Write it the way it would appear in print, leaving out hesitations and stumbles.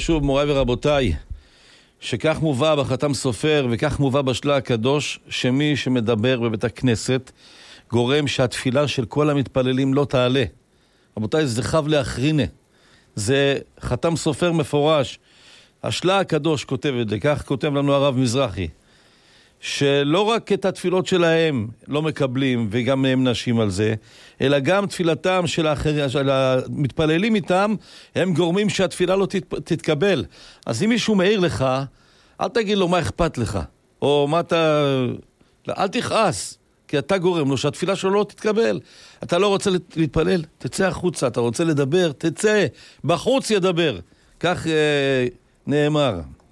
שוב, מוריי ורבותיי, שכך מובא בחתם סופר וכך מובא בשלה הקדוש, שמי שמדבר בבית הכנסת גורם שהתפילה של כל המתפללים לא תעלה. רבותיי, זה חב לאחרינה. זה חתם סופר מפורש. השלה הקדוש כותב את זה, כך כותב לנו הרב מזרחי, שלא רק את התפילות שלהם לא מקבלים וגם הם נשים על זה, אלא גם תפילתם של המתפללים איתם, הם גורמים שהתפילה לא תתקבל. אז אם מישהו מעיר לך, אל תגיד לו מה אכפת לך, או מה אתה... אל תכעס, כי אתה גורם לו שהתפילה שלו לא תתקבל. אתה לא רוצה להתפלל, תצא החוצה. אתה רוצה לדבר, תצא, בחוץ ידבר. כך נאמר.